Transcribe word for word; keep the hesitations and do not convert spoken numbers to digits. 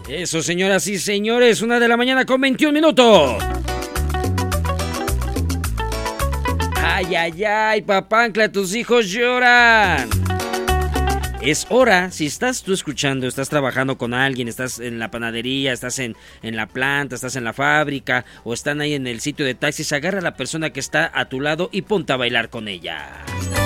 Eso, señoras y señores, una de la mañana con veintiún minutos. Ay, ay, ay, Papantla, tus hijos lloran. Es hora, si estás tú escuchando, estás trabajando con alguien, estás en la panadería, estás en, en la planta, estás en la fábrica o están ahí en el sitio de taxis, agarra a la persona que está a tu lado y ponte a bailar con ella.